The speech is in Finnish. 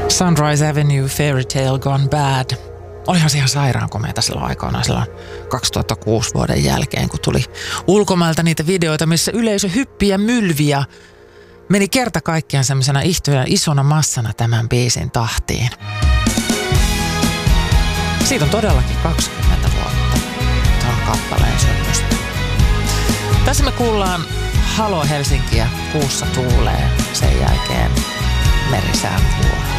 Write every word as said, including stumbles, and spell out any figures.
Sunrise Avenue, Fairy Tale Gone Bad. Olihan se ihan sairaan komeata silloin aikoinaan, silloin kaksituhattakuusi vuoden jälkeen, kun tuli ulkomailta niitä videoita, missä yleisö hyppi ja mylvi ja meni kerta kaikkiaan semmoisena ihtoja isona massana tämän biisin tahtiin. Siitä on todellakin kaksikymmentä vuotta tuon kappaleen synnystä. Tässä me kuullaan Halo Helsinkiä, kuussa tuulee, sen jälkeen merisään vuoro.